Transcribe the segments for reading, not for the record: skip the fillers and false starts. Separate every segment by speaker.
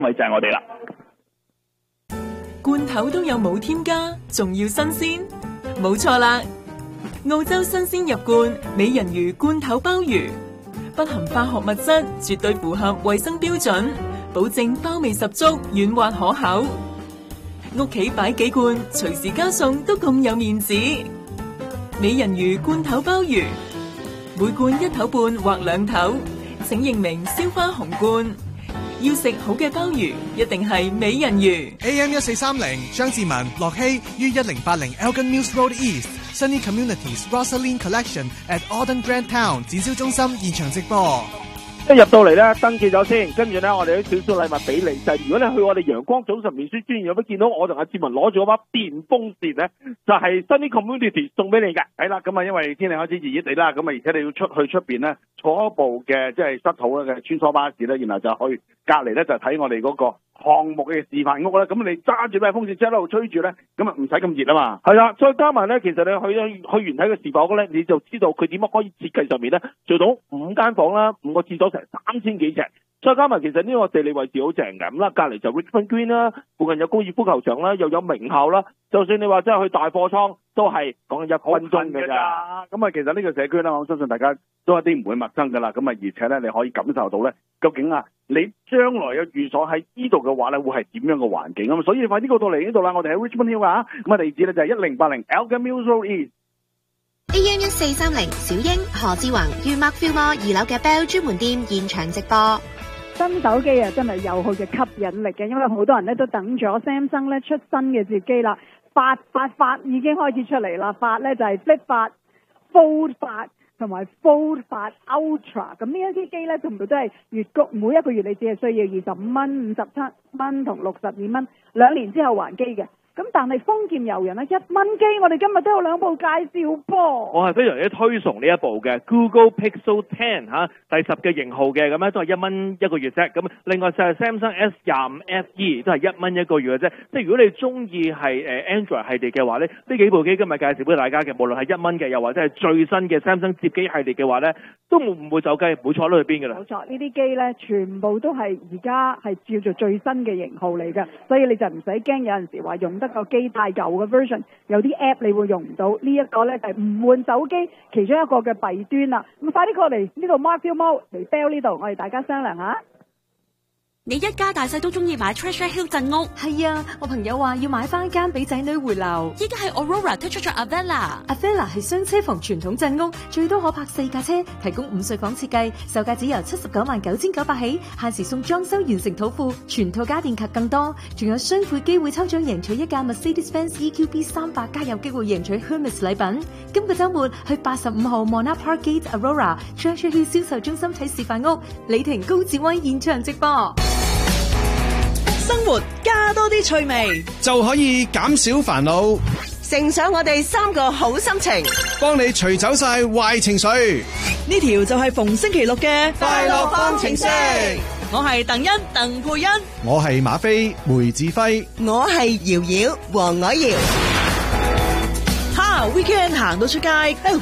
Speaker 1: 咪就係我哋啦。
Speaker 2: 罐頭都有冇添加，仲要新鮮？冇錯啦！澳洲新鮮入罐美人魚罐頭鮑魚，不含化學物質，絕對符合衛生標準，保證包味十足，軟滑可口。屋企擺幾罐，隨時加餸都咁有面子。美人魚罐頭鮑魚，每罐1頭半或2頭，請認明燒花紅罐。要食好嘅鮑魚，一定係美人魚。
Speaker 3: AM1430張志文、樂希於1080 Elgin Mills Road East。Sunny Communities Rosaline Collection at Auden Grand Town 展銷中心現場直播。
Speaker 1: 一入到嚟咧，登記咗先，跟住咧我哋有少少禮物俾你。就係如果你去我哋陽光早晨面書專頁，有冇見到我同阿志文攞住嗰把電風扇咧？就係 Sunny Community 送俾你嘅。係啦，咁啊因為天氣開始熱熱地啦，咁啊而且你要出邊咧，坐一部嘅即係濕土嘅穿梭巴士咧，然後就去隔離咧就睇我哋嗰個項目嘅示範屋啦。咁你揸住咩風扇車喺度吹住咧，咁啊唔使咁熱啊嘛。係啦，再加埋咧，其實你去完睇個示範屋咧，你就知道佢點樣可以設計上面咧做到5間房啦，5個廁所成3000幾尺。再加埋其實呢個地理位置好正嘅，咁啦，隔離就 Richmond Green 啦，附近有高爾夫球場啦，又有名校啦。就算你話真係去大貨倉，都係講緊1分鐘嘅咋。咁啊，其實呢個社區咧，我相信大家都一啲唔會陌生噶啦。咁啊，而且咧，你可以感受到咧，究竟啊，你將來嘅寓所喺呢度嘅話咧，會係點樣嘅環境咁。所以快啲過到嚟呢度啦，我哋喺 Richmond Hill 啊，咁啊地址咧就係1080 Elgin Mills Road
Speaker 4: East。AM1430 小英何志宏於 Mark Fillmore 2樓嘅 Bell 專門店現場直播。
Speaker 5: 新手機啊，真係有佢嘅吸引力嘅，因為好多人咧都等咗 Samsung 咧出新嘅摺機啦，發已經開始出嚟啦，發咧就係 Flip 發、Fold 發同埋 Fold 發 Ultra， 咁呢一啲機咧全部都係月供，每一個月你只係需要25蚊、57蚊同62蚊，2年之後還機嘅。咁但係豐儉由人啦，1蚊機，我哋今日都有2部介紹噃。
Speaker 6: 我係非常之推崇呢一部嘅 Google Pixel 10第10嘅型號嘅，咁咧都係1蚊1個月啫。咁另外就係 Samsung S25 FE 都係1蚊1個月嘅啫。即係如果你中意係Android 系列嘅話咧，呢幾部機今日介紹俾大家嘅，無論係1蚊嘅，又或者係最新嘅 Samsung 摺機系列嘅話咧，都唔會走雞，唔會錯得去邊㗎啦。
Speaker 5: 冇錯，呢啲機咧全部都係而家係叫做最新嘅型號嚟㗎，所以你就唔使驚有陣時話用得個機太舊嘅 version， 有啲 app 你會用唔到。呢一個咧就係唔換手機其中一個嘅弊端啦。咁快啲過嚟呢度 Mark Fillmore 嚟 Bell 呢度，我哋大家商量下。
Speaker 7: 你一家大細都中意買 Treasure Hill 鎮屋？
Speaker 8: 係啊，我朋友話要買翻間俾仔女回流。
Speaker 7: 依家係 Aurora 推出咗 Avella
Speaker 8: 係雙車房傳統鎮屋，最多可泊4架車，提供5睡房設計，售價只由799900起，限時送裝修完成土庫，全套家電及更多，仲有雙倍機會抽獎贏取一架 Mercedes-Benz EQB 300，加有機會贏取 Hermes 禮品。今個週末去85號 Mona Park Gate Aurora Treasure Hill 銷售中心睇示範屋，李婷高志威現場直播。
Speaker 9: 生活加多啲趣味，
Speaker 3: 就可以減少煩惱，
Speaker 9: 乘上我哋3個好心情，
Speaker 3: 幫你除走晒壞情緒。
Speaker 9: 呢條就係逢星期6嘅
Speaker 3: 快樂方程式。
Speaker 9: 我係鄧欣鄧佩欣，
Speaker 3: 我係馬飛梅志輝，
Speaker 9: 我係瑤瑤黃凱瑤。Weekend 行到出街，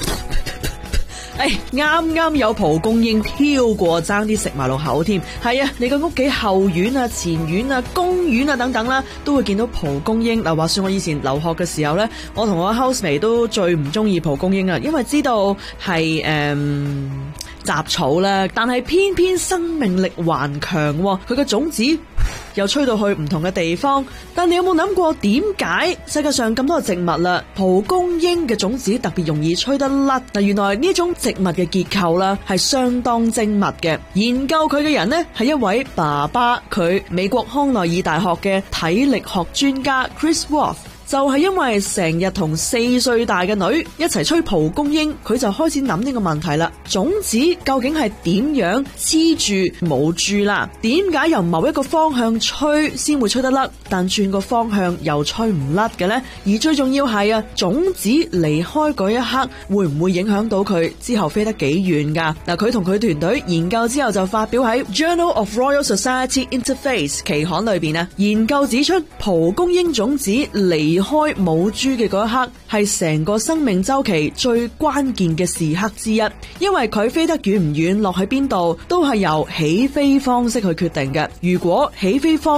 Speaker 9: 啱有蒲公英飄過，爭啲食埋落口添。係啊，你個屋企後院啊、前院啊、公園啊等等啦，都會見到蒲公英。嗱，話說我以前留學嘅時候呢，我同我 housemate 都最唔中意蒲公英啊，因為知道係雜草啦，但係偏偏生命力頑強，佢個種子又吹到去唔同嘅地方。但你有冇諗過點解世界上咁多植物啦，蒲公英嘅種子特別容易吹得甩？嗱，原來呢種植物嘅結構啦係相當精密嘅。研究佢嘅人呢係一位爸爸，佢美國康奈爾大學嘅體力學專家 Chris Wolf。就係因為成日同4歲大嘅女一齊吹蒲公英，佢就開始諗呢個問題啦。種子究竟係點樣黐住冇住啦？點解由某一個方向吹先會吹得甩，但轉個方向又吹唔甩嘅呢？而最重要係啊，種子離開嗰一刻會唔會影響到佢之後飛得幾遠噶？嗱，佢同佢團隊研究之後就發表喺 Journal of Royal Society Interface 期刊裏邊啊。研究指出，蒲公英種子離離開母豬嘅嗰一刻，係成個生命週期最關鍵嘅時刻之一，因為佢飛得遠唔遠，落喺邊度，都係由起飛方式去決定嘅。如果起飛方